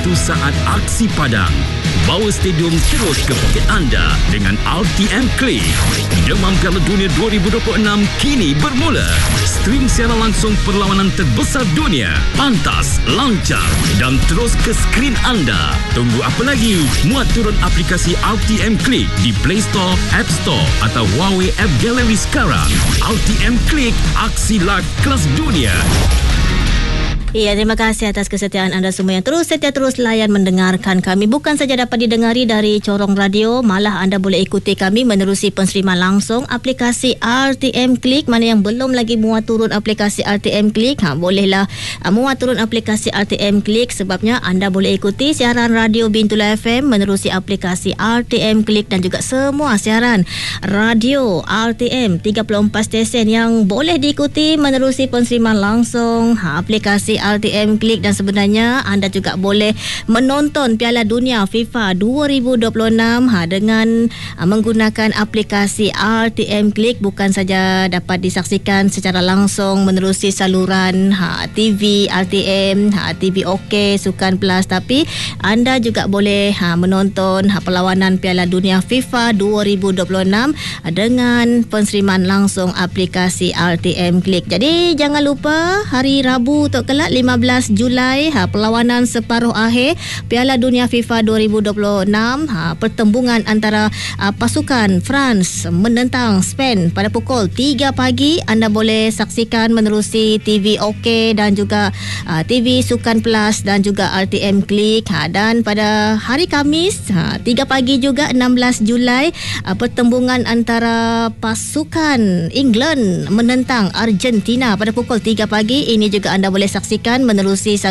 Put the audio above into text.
Satu saat aksi padang. Bawa stadium terus ke poket anda dengan RTM Click. Demam Piala Dunia 2026 kini bermula. Stream siaran langsung perlawanan terbesar dunia. Pantas, lancar dan terus ke skrin anda. Tunggu apa lagi? Muat turun aplikasi RTM Click di Play Store, App Store atau Huawei App Gallery sekarang. RTM Click, aksi live kelas dunia. Ya, terima kasih atas kesetiaan anda semua yang terus setia, terus layan mendengarkan kami. Bukan saja dapat didengari dari corong radio, malah anda boleh ikuti kami menerusi penseriman langsung aplikasi RTM Click. Mana yang belum lagi muat turun aplikasi RTM Click, bolehlah muat turun aplikasi RTM Click, sebabnya anda boleh ikuti siaran radio Bintula FM menerusi aplikasi RTM Click dan juga semua siaran radio RTM 34 stesen yang boleh diikuti menerusi penseriman langsung aplikasi RTM Click. Dan sebenarnya anda juga boleh menonton Piala Dunia FIFA 2026 dengan menggunakan aplikasi RTM Click. Bukan saja dapat disaksikan secara langsung menerusi saluran TV RTM, TV OK, Sukan Plus, tapi anda juga boleh menonton perlawanan Piala Dunia FIFA 2026 dengan penseriman langsung aplikasi RTM Click. Jadi jangan lupa hari Rabu Tok Kelak 15 Julai perlawanan separuh akhir Piala Dunia FIFA 2026, pertembungan antara pasukan France menentang Spain pada pukul 3 pagi. Anda boleh saksikan menerusi TV OK dan juga TV Sukan Plus dan juga RTM Click. Dan pada hari Khamis 3 pagi juga 16 Julai pertembungan antara pasukan England menentang Argentina pada pukul 3 pagi. Ini juga anda boleh saksikan menerusi